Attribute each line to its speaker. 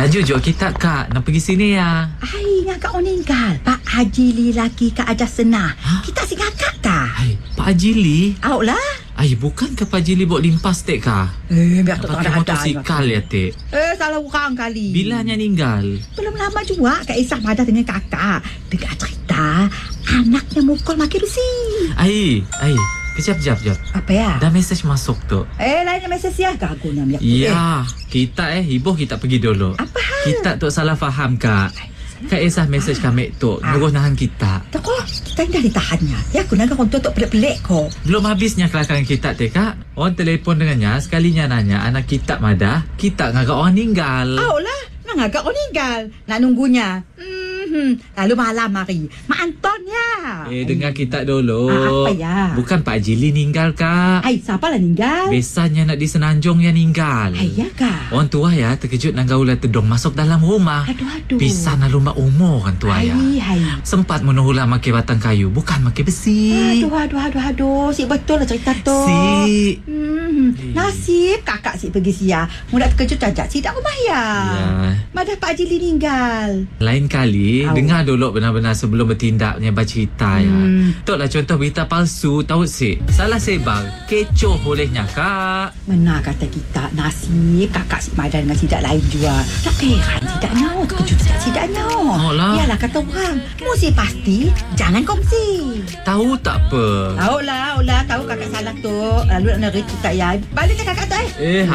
Speaker 1: Laju jom kita Kak. Nak pergi sini ya.
Speaker 2: Ai, ngakak meninggal. Pak Haji laki Kak Ajas Senah. Kita si ngakak kah?
Speaker 1: Hai, Pak Haji Li.
Speaker 2: Au lah.
Speaker 1: Ai, bukan ke Pak Haji Li bawa limpas tek Kak?
Speaker 2: Biar
Speaker 1: Nak
Speaker 2: tak
Speaker 1: pakai
Speaker 2: ada
Speaker 1: motosikal ya tek.
Speaker 2: salah orang kali.
Speaker 1: Bilanya meninggal.
Speaker 2: Belum lama juga Kak Isah madah dengan kakak. Dengar cerita, anaknya mukul makin besi.
Speaker 1: Ai. Kejap.
Speaker 2: Apa ya?
Speaker 1: Dah mesej masuk tu.
Speaker 2: Lainnya mesej ya. Gagu nak miak.
Speaker 1: Ya, kita hibuh kita pergi dulu.
Speaker 2: Apa hal?
Speaker 1: Kita tu salah faham Kak. Kak Esah mesej kami tu nyuruh nahan kita.
Speaker 2: Tak kok, kita dah ditahannya. Ya, aku nak kontor tu pelik-pelik kok.
Speaker 1: Belum habisnya kelakangan kita teh Kak. Orang telefon dengannya sekalinya nanya anak kita madah, kita ngagak orang meninggal.
Speaker 2: Au lah, nak agak kau meninggal. Nak nunggunya. Lalu malam hari. Mak Anton ya.
Speaker 1: Dengar kita dulu.
Speaker 2: Apa ya?
Speaker 1: Bukan Pak Jili ninggal Kak.
Speaker 2: Siapa lah meninggal?
Speaker 1: Biasanya nak di Senanjung yang ninggal.
Speaker 2: Ya kah?
Speaker 1: Orang tua ya terkejut nak gaula tedong masuk dalam rumah.
Speaker 2: Aduh.
Speaker 1: Pisah nak lumba umur orang tua ya. Sempat menuhulah makai batang kayu, bukan makai besi.
Speaker 2: Aduh. Si betul lah cerita tu.
Speaker 1: Si.
Speaker 2: Nasib kakak si pergi sia. Mudah terkejut cacat si tak rumah ya. Madah Pak Haji meninggal.
Speaker 1: Lain kali dengar dulu benar-benar sebelum bertindaknya bercerita ya. Tok lah contoh berita palsu tahu si. Salah sebar, kecoh olehnya Kak.
Speaker 2: Mana kata kita nasib kakak si Madan dengan sidak lain juga. Tak heran sidaknya. Terkejut sidaknya. Yalah kata orang. Mesti pasti jangan kongsi.
Speaker 1: Tahu tak apa.
Speaker 2: Tahu lah. Tahu kakak salah tu. Lalu nak nerita kita ya. Balik kakak tu